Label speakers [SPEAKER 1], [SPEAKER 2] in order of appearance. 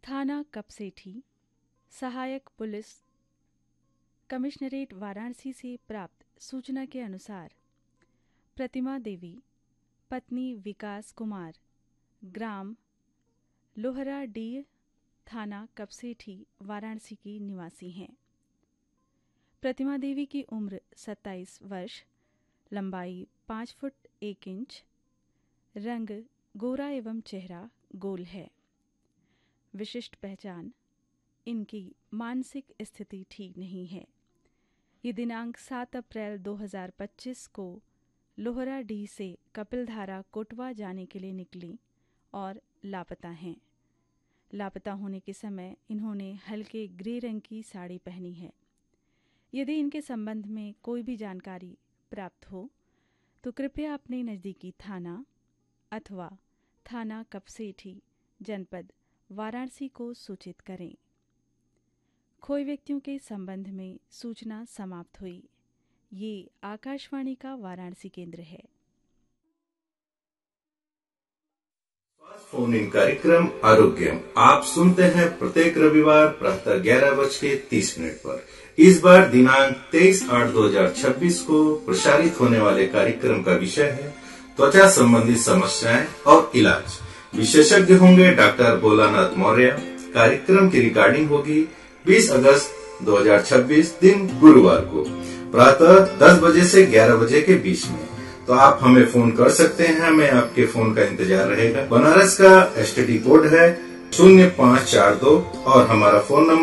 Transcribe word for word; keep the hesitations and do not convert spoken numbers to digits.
[SPEAKER 1] थाना कपसेठी, सहायक police commissionerate Varanasi से प्राप्त सूचना के अनुसार प्रतिमा देवी पत्नी विकास कुमार, ग्राम लोहराडीह, थाना कपसेठी, वाराणसी की निवासी हैं। प्रतिमा देवी की उम्र सत्ताईस वर्ष, लंबाई पाँच फुट एक इंच, रंग गोरा एवं चेहरा गोल है। विशिष्ट पहचान, इनकी मानसिक स्थिति ठीक नहीं है। ये दिनांक सात अप्रैल दो हज़ार पच्चीस को लोहराडीह से कपिलधारा कोटवा जाने के लिए निकली और लापता हैं। लापता होने के समय इन्होंने हल्के ग्रे रंग की साड़ी पहनी है। यदि इनके संबंध में कोई भी जानकारी प्राप्त हो तो कृपया अपने नज़दीकी थाना अथवा थाना कपसेठी, जनपद वाराणसी को सूचित करें। खोए व्यक्तियों के संबंध में सूचना समाप्त हुई। ये आकाशवाणी का वाराणसी केंद्र है।
[SPEAKER 2] फोन इन कार्यक्रम आरोग्यम आप सुनते हैं प्रत्येक रविवार प्रातः ग्यारह बज के तीस मिनट पर। इस बार दिनांक तेईस आठ दो हजार छब्बीस को प्रसारित होने वाले कार्यक्रम का विषय है त्वचा संबंधी समस्याएं और इलाज। विशेषज्ञ होंगे डॉक्टर भोलानाथ मौर्य। कार्यक्रम की रिकॉर्डिंग होगी बीस अगस्त दो हजार छब्बीस दिन गुरुवार को प्रातः दस बजे से ग्यारह बजे के बीच में। तो आप हमें फोन कर सकते हैं, हमें आपके फोन का इंतजार रहेगा। बनारस का एसटीडी कोड है शून्य पाँच चार दो और हमारा फोन नंबर